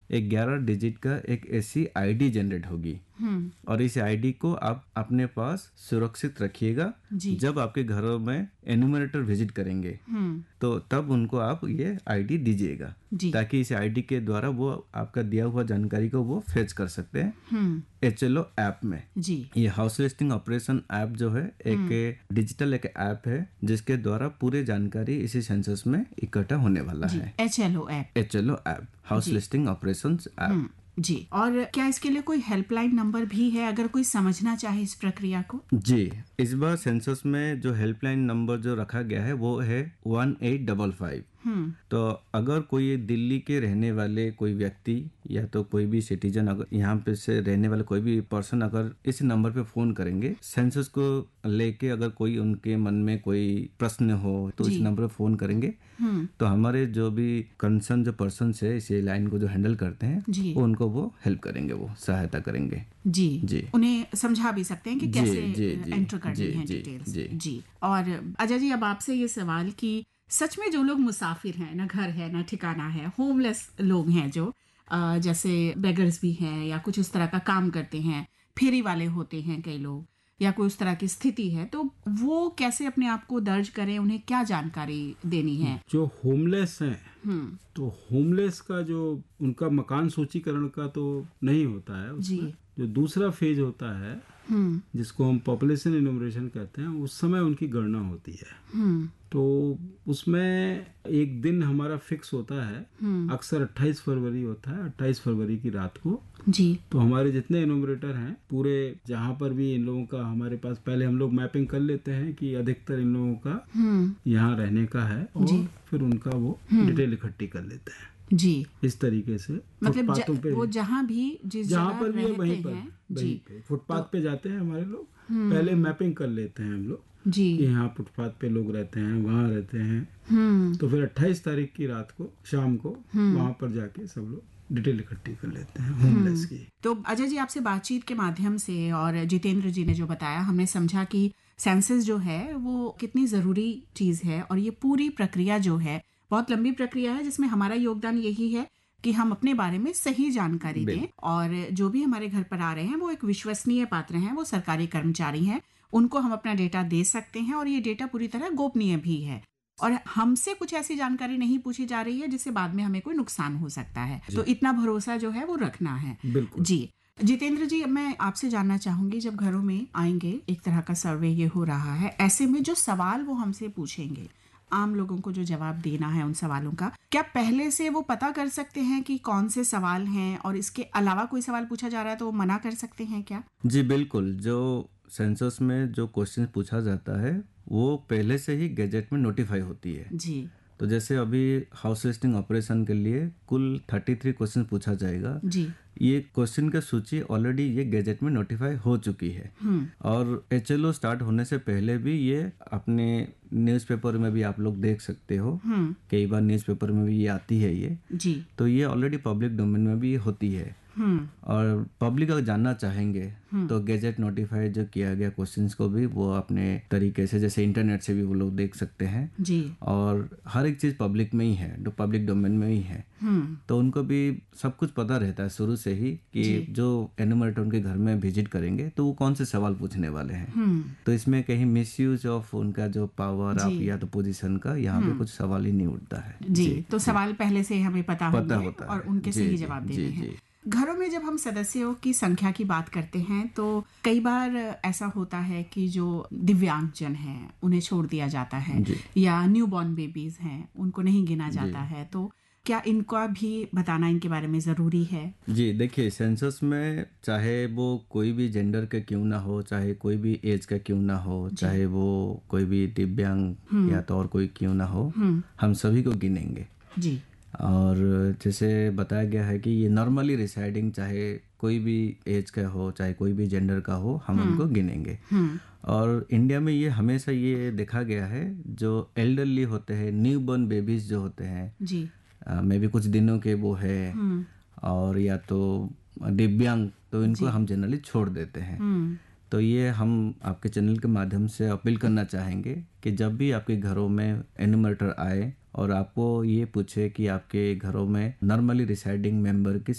एक 11 डिजिट का एक ऐसी आईडी जनरेट होगी और इस आईडी को आप अपने पास सुरक्षित रखिएगा। जब आपके घरों में एन्यूमरेटर विजिट करेंगे तो तब उनको आप ये आईडी दीजिएगा, ताकि इस आईडी के द्वारा वो आपका दिया हुआ जानकारी को वो फेच कर सकते हैं HLO ऐप में। ये हाउस लिस्टिंग ऑपरेशन ऐप जो है एक डिजिटल एक ऐप है जिसके द्वारा पूरी जानकारी इसी सेंसस में इकट्ठा होने वाला है। HLO app house listing operations app जी। और क्या इसके लिए कोई हेल्पलाइन नंबर भी है अगर कोई समझना चाहे इस प्रक्रिया को? जी, इस बार सेंसस में जो हेल्पलाइन नंबर जो रखा गया है वो है 1855। तो अगर कोई दिल्ली के रहने वाले कोई व्यक्ति या तो कोई भी सिटीजन अगर यहाँ पे से रहने वाले कोई भी पर्सन अगर इस नंबर पे फोन करेंगे सेंसस को लेके, अगर कोई उनके मन में कोई प्रश्न हो तो इस नंबर पे फोन करेंगे तो हमारे जो भी कंसर्न जो पर्सन है इस लाइन को जो हैंडल करते हैं वो उनको वो हेल्प करेंगे, वो सहायता करेंगे। जी, उन्हें समझा भी सकते हैं कि कैसे एंटर करनी है डिटेल्स। जी। और अजय जी, अब आपसे ये सवाल कि सच में जो लोग मुसाफिर हैं, ना घर है ना ठिकाना है, होमलेस लोग हैं जो जैसे बेगर्स भी हैं या कुछ उस तरह का काम करते हैं, फेरी वाले होते हैं कई लोग, या कोई उस तरह की स्थिति है, तो वो कैसे अपने आप को दर्ज करें, उन्हें क्या जानकारी देनी है? जो होमलेस हैं तो होमलेस का जो उनका मकान सूचीकरण का तो नहीं होता है उसमें। जो दूसरा फेज होता है जिसको हम पॉपुलेशन इन्यूमरेशन कहते हैं, उस समय उनकी गणना होती है। तो उसमें एक दिन हमारा फिक्स होता है, अक्सर 28 फरवरी होता है, 28 फरवरी की रात को। तो हमारे जितने इन्यूमरेटर हैं पूरे जहाँ पर भी इन लोगों का हमारे पास, पहले हम लोग मैपिंग कर लेते हैं कि अधिकतर इन लोगों का यहाँ रहने का है और फिर उनका वो डिटेल इकट्ठी कर लेते हैं। इस तरीके से मतलब वो जहाँ भी जहाँ पर भी वहीं पे फुटपाथ पे जाते हैं हमारे लोग, पहले मैपिंग कर लेते हैं हम लोग कि यहाँ फुटपाथ पे लोग रहते हैं, वहाँ रहते हैं। तो फिर 28 तारीख की रात को शाम को वहाँ पर जाके सब लोग डिटेल इकट्ठी कर लेते हैं होमलेस की। तो अजय जी, आपसे बातचीत के माध्यम से और जितेंद्र जी ने जो बताया, हमने समझा कि सेंसस जो है वो कितनी जरूरी चीज है और ये पूरी प्रक्रिया जो है बहुत लंबी प्रक्रिया है जिसमें हमारा योगदान यही है कि हम अपने बारे में सही जानकारी दें और जो भी हमारे घर पर आ रहे हैं वो एक विश्वसनीय पात्र हैं, वो सरकारी कर्मचारी हैं, उनको हम अपना डेटा दे सकते हैं और ये डेटा पूरी तरह गोपनीय भी है और हमसे कुछ ऐसी जानकारी नहीं पूछी जा रही है जिससे बाद में हमें कोई नुकसान हो सकता है। तो इतना भरोसा जो है वो रखना है। जी जितेंद्र जी, मैं आपसे जानना चाहूंगी, जब घरों में आएंगे एक तरह का सर्वे ये हो रहा है, ऐसे में जो सवाल वो हमसे पूछेंगे, आम लोगों को जो जवाब देना है उन सवालों का, क्या पहले से वो पता कर सकते हैं कि कौन से सवाल हैं और इसके अलावा कोई सवाल पूछा जा रहा है तो वो मना कर सकते हैं क्या? जी बिल्कुल, जो सेंसस में जो क्वेश्चन पूछा जाता है वो पहले से ही गैजेट में नोटिफाई होती है। जी। तो जैसे अभी हाउस लिस्टिंग ऑपरेशन के लिए कुल 33 क्वेश्चन पूछा जाएगा। जी। ये क्वेश्चन की सूची ऑलरेडी ये गैजेट में नोटिफाई हो चुकी है और HLO स्टार्ट होने से पहले भी ये अपने न्यूज़पेपर में भी आप लोग देख सकते हो, कई बार न्यूज़पेपर में भी ये आती है ये। जी। तो ये ऑलरेडी पब्लिक डोमेन में भी होती है और पब्लिक अगर जानना चाहेंगे तो गैजेट नोटिफाई जो किया गया क्वेश्चंस को भी वो अपने तरीके से, जैसे इंटरनेट से भी वो लोग देख सकते हैं। जी। और हर एक चीज पब्लिक में ही है, जो पब्लिक डोमेन में ही है, तो उनको भी सब कुछ पता रहता है शुरू से ही कि जो एन्यूमरेटर उनके घर में विजिट करेंगे तो वो कौन से सवाल पूछने वाले हैं। तो इसमें कहीं मिसयूज ऑफ उनका जो पावर ऑफ या तो पोजीशन का यहाँ पे कुछ सवाल ही नहीं उठता है। जी। तो सवाल पहले से हमें पता होता है और उनके सही जवाब देने हैं। घरों में जब हम सदस्यों की संख्या की बात करते हैं तो कई बार ऐसा होता है कि जो दिव्यांगजन हैं उन्हें छोड़ दिया जाता है या न्यूबॉर्न बेबीज हैं उनको नहीं गिना जाता है, तो क्या इनका भी बताना इनके बारे में जरूरी है? जी देखिए, सेंसस में चाहे वो कोई भी जेंडर का क्यों ना हो, चाहे कोई भी एज का क्यों ना हो, चाहे वो कोई भी दिव्यांग या तो और कोई क्यों ना हो, हम सभी को गिनेंगे। जी। और जैसे बताया गया है कि ये नॉर्मली रिसाइडिंग चाहे कोई भी एज का हो, चाहे कोई भी जेंडर का हो, हम उनको गिनेंगे। और इंडिया में ये हमेशा ये देखा गया है जो एल्डरली होते हैं, न्यूबॉर्न बेबीज जो होते हैं, जी मे भी कुछ दिनों के वो है और या तो दिव्यांग, तो इनको हम जनरली छोड़ देते हैं। तो ये हम आपके चैनल के माध्यम से अपील करना चाहेंगे कि जब भी आपके घरों में एन्यूमरेटर आए और आपको ये पूछे कि आपके घरों में नॉर्मली रिसाइडिंग मेंबर की